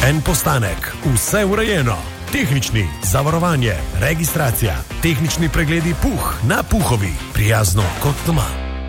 En postanek, vse urejeno. Tehnični, zavarovanje, registracija, tehnični pregledi Puh na Puhovi. Prijazno kot doma.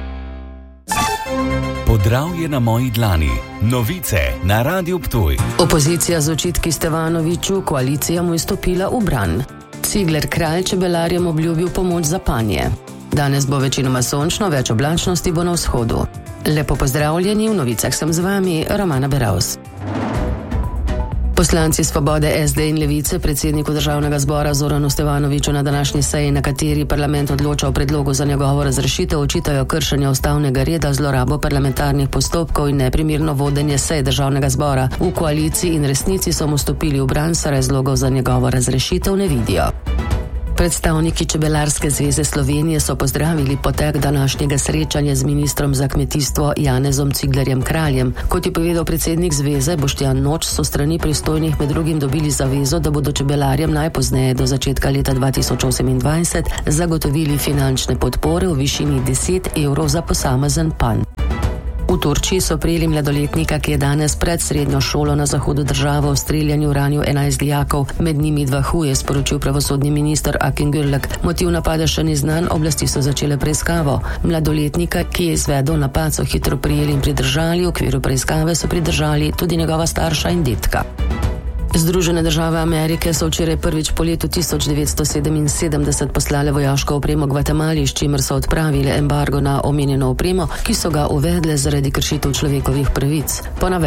Podravje na moji dlani. Novice na Radiu Ptuj. Opozicija z očitki Stevanoviću, koalicija mu je stopila v bran. Cigler Kralj čebelarjem obljubil pomoč za panje. Danes bo večinoma sončno, več oblačnosti bo na vzhodu. Lepo pozdravljeni, v novicah sem z vami, Romana Beravs. Poslanci Svobode, SD in Levice predsedniku Državnega zbora Zoranu Stevanoviću na današnji seji, na kateri parlament odloča o predlogu za njegovo razrešitev, očitajo kršenje ustavnega reda, zlorabo parlamentarnih postopkov in neprimerno vodenje sej Državnega zbora. V koaliciji in resnici so mu stopili v bran, saj razlogov za njegovo razrešitev ne vidijo. Predstavniki Čebelarske zveze Slovenije so pozdravili potek današnjega srečanja z ministrom za kmetijstvo Janezom Ciglerjem Kraljem. Kot je povedal predsednik zveze Boštjan Noč, so strani pristojnih med drugim dobili zavezo, da bodo čebelarjem najpozneje do začetka leta 2028 zagotovili finančne podpore v višini 10 evrov za posamezen panj. V Turčiji so prijeli mladoletnika, ki je danes pred srednjo šolo na zahodu države v streljanju ranil 11 dijakov, med njimi 2 huje, sporočil pravosodni minister Akin Gürlek. Motiv napada še ni znan, oblasti so začele preiskavo. Mladoletnika, ki je izvedel napad, so hitro prijeli in pridržali, v okviru preiskave so pridržali tudi njegova starša in detka. Združene države Amerike so včeraj prvič po letu 1977 poslale vojaško opremo Gvatemali, s čimer so odpravile embargo na omenjeno opremo, ki so ga uvedle zaradi kršitev človekovih pravic.